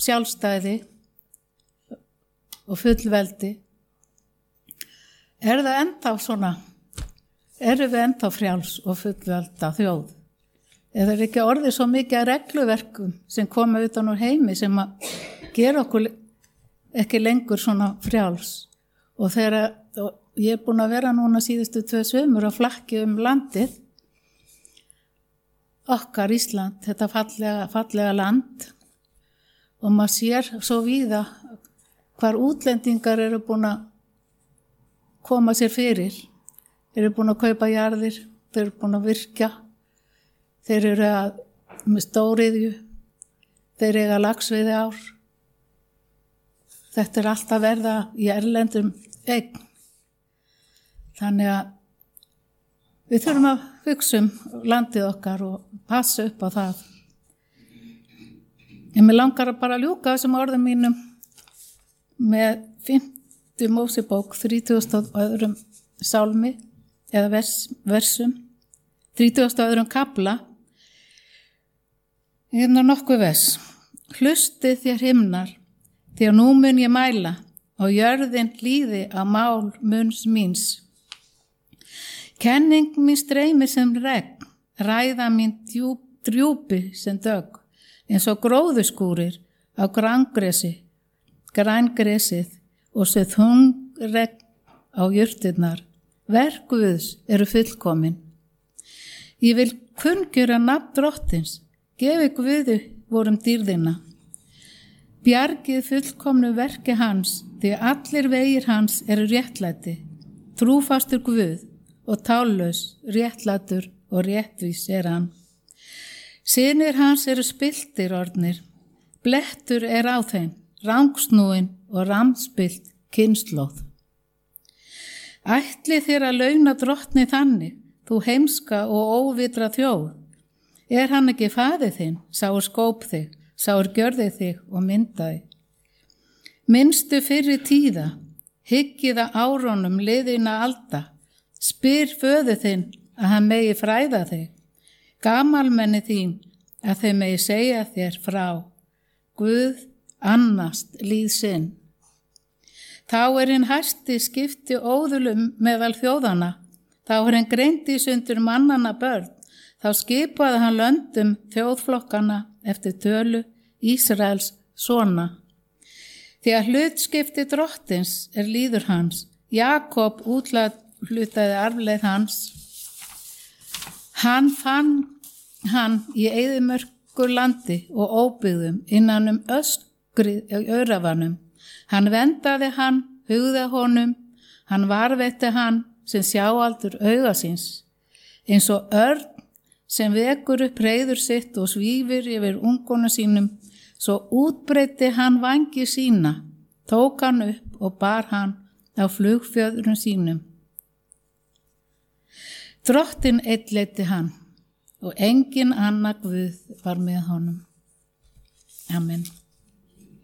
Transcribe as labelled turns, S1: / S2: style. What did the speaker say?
S1: sjálfstæði og fullveldi, það ennþá svona, erum við ennþá frjáls og fullvelda þjóð? Eða ekki orðið svo mikið af regluverkum sem koma utan úr heimi sem að gera okkur ekki lengur svona frjáls? Og ég búin að vera núna síðustu 2 sumur að flakki landið, okkar Ísland, þetta fallega land, og maður sér svo víða hvar útlendingar eru búin að koma sér fyrir, eru búin að kaupa jarðir, þeir eru búin að virkja, þeir eru með stóriðju, þeir eiga laxveiði ár. Þetta allt að verða í erlendum eign. Þannig að við þurfum að hugsa landið okkar og passa upp á það. En mér langar að bara ljúka þessum orðum mínum með 5. Mósebók 32. sálmi eða versum, 32. kafla. Hérna nokkuð vers. Hlustið þér himnar, því að nú mun ég mæla og jörðin hlýði á mál munns míns. Kenning mín streymi sem regn, ræða mín drjúpi sem dögg, eins og gróðuskúrir á grængresið og sem þungregn á jurtirnar. Verk Guðs eru fullkomin. Ég vil kunngjöra nafn Drottins, gefi Guði vorum dýrðina. Bjargið fullkomnu verki hans, því allir vegir hans eru réttlæti. Trúfastur Guð og tállaus, réttlætur og réttvís hann. Synir hans eru spilltir orðnir, blettur á þeim, rangsnúin og ramspilt kynslóð. Ætli þér að launa Drottni þannig, þú heimska og óvitra þjóð? Hann ekki faðir þinn, sá skóp þig, sá gjörði þig og myndaði? Minnstu fyrri tíða, hyggiða árónum liðina alda, spyr föður þinn að hann megi fræða þig, gamalmenni þín að þeir megi segja þér frá, Guð annast líð sinn. Þá hinn hæsti skipti óðulum meðal þjóðana, þá hinn greindi sundur mannana börn, þá skipaði hann löndum þjóðflokkana eftir tölu Ísraels sona. Því að hlutskipti Drottins líður hans, Jakob úthlutaði arfleið hans. Hann fann hann í eyðimörku landi og óbyggðum innan öskrið örafanum. Hann vendaði hann, hugða honum, hann varvetti hann sem sjáaldur auga síns. Eins og örn sem vekur upp reiður sitt og svífir yfir unguna sínum, svo útbreiddi hann vangi sína, tók hann upp og bar hann á flugfjöðrum sínum. Drottinn einn leiddi hann og engin annar Guð var með honum. Amen.